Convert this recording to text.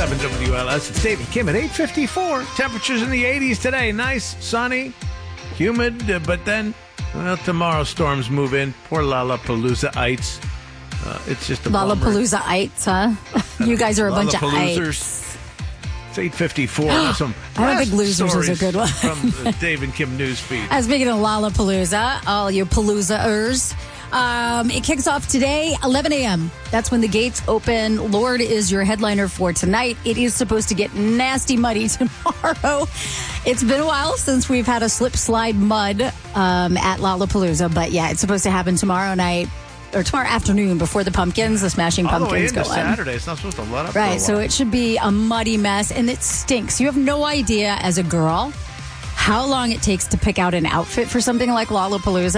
101.7 WLS. It's Dave and Kim at 8:54. Temperatures in the 80s today. Nice, sunny, humid, but then tomorrow storms move in. Poor Lollapalooza-ites. It's just a Lollapalooza-ites, huh? You guys are a bunch of ites. It's 8:54. Some I don't think losers is a good one. From the Dave and Kim news feed. Speaking of Lollapalooza, all you Palooza-ers. It kicks off today, 11 a.m. That's when the gates open. Lorde is your headliner for tonight. It is supposed to get nasty muddy tomorrow. It's been a while since we've had a slip slide mud at Lollapalooza, but yeah, it's supposed to happen tomorrow night or tomorrow afternoon before the pumpkins, the Smashing Pumpkins go on. Saturday. It's not supposed to let up. Right, so it should be a muddy mess, and it stinks. You have no idea as a girl how long it takes to pick out an outfit for something like Lollapalooza.